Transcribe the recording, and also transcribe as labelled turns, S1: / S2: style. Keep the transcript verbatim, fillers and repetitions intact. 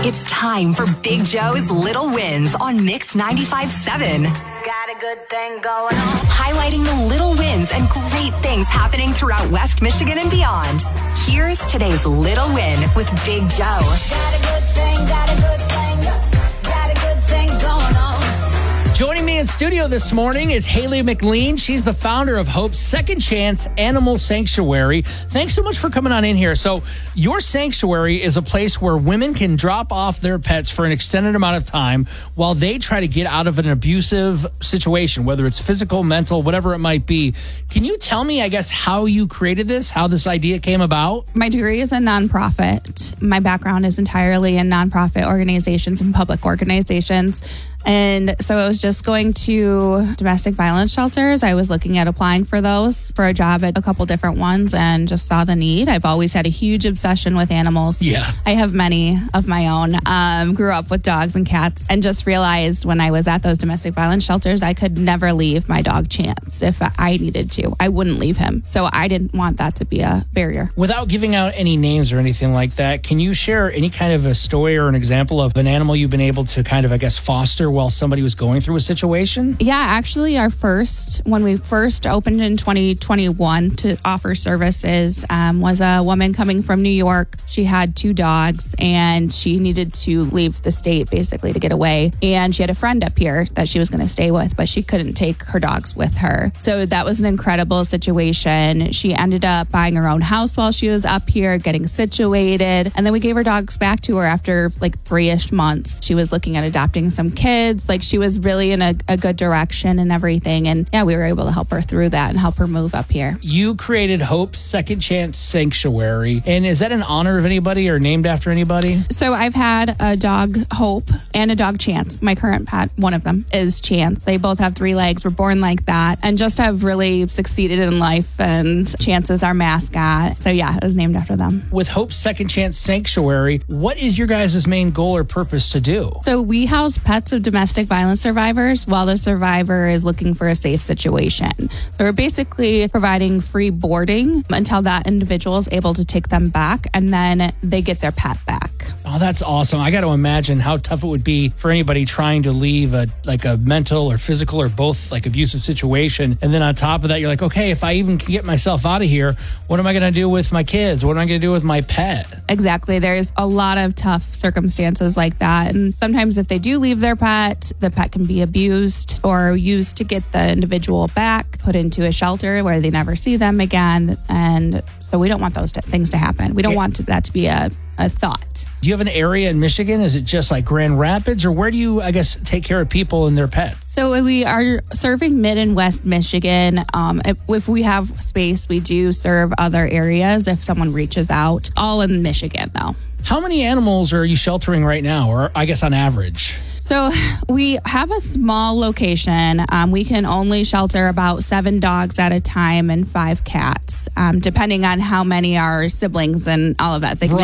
S1: It's time for Big Joe's Little Wins on Mix ninety-five point seven.
S2: Got a good thing going on.
S1: Highlighting the little wins and great things happening throughout West Michigan and beyond. Here's today's Little Win with Big Joe.
S2: Got a good thing, got a good thing, got a good thing going on.
S3: Joining me in studio this morning is Haley McLean. She's the founder of Hope's Second Chance Animal Sanctuary. Thanks so much for coming on in here. So your sanctuary is a place where women can drop off their pets for an extended amount of time while they try to get out of an abusive situation, whether it's physical, mental, whatever it might be. Can you tell me, I guess, how you created this, how this idea came about?
S4: My degree is a nonprofit. My background is entirely in nonprofit organizations and public organizations. And so I was just going to domestic violence shelters. I was looking at applying for those for a job at a couple different ones and just saw the need. I've always had a huge obsession with animals.
S3: Yeah.
S4: I have many of my own. Um, grew up with dogs and cats and just realized when I was at those domestic violence shelters, I could never leave my dog Chance if I needed to. I wouldn't leave him. So I didn't want that to be a barrier.
S3: Without giving out any names or anything like that, can you share any kind of a story or an example of an animal you've been able to kind of, I guess, foster while somebody was going through a situation?
S4: Yeah, actually, our first, when we first opened in twenty twenty-one to offer services, um, was a woman coming from New York. She had two dogs and she needed to leave the state basically to get away. And she had a friend up here that she was going to stay with, but she couldn't take her dogs with her. So that was an incredible situation. She ended up buying her own house while she was up here, getting situated. And then we gave her dogs back to her after like three-ish months. She was looking at adopting some kids. Like she was really in a, a good direction and everything. And yeah, we were able to help her through that and help her move up here.
S3: You created Hope's Second Chance Sanctuary. And is that in honor of anybody or named after anybody?
S4: So I've had a dog, Hope, and a dog, Chance. My current pet, one of them, is Chance. They both have three legs, were born like that, and just have really succeeded in life. And Chance is our mascot. So yeah, it was named after them.
S3: With Hope's Second Chance Sanctuary, what is your guys' main goal or purpose to do?
S4: So we house pets of domestic violence survivors while the survivor is looking for a safe situation. So we're basically providing free boarding until that individual is able to take them back, and then they get their pet back.
S3: Oh, that's awesome. I got to imagine how tough it would be for anybody trying to leave a like a mental or physical or both like abusive situation. And then on top of that, you're like, okay, if I even can get myself out of here, what am I going to do with my kids? What am I going to do with my pet?
S4: Exactly. There's a lot of tough circumstances like that. And sometimes if they do leave their pet, the pet can be abused or used to get the individual back, put into a shelter where they never see them again. And so we don't want those t- things to happen. We don't
S3: Yeah.
S4: want to, that to be a, a thought.
S3: Do you have an area in Michigan? Is it just like Grand Rapids, or where do you, I guess, take care of people and their pets?
S4: So we are serving Mid and West Michigan. Um, if, if we have space, we do serve other areas if someone reaches out. All in Michigan, though.
S3: How many animals are you sheltering right now, or I guess on average?
S4: So we have a small location. Um, we can only shelter about seven dogs at a time and five cats, um, depending on how many are siblings and all of that. They can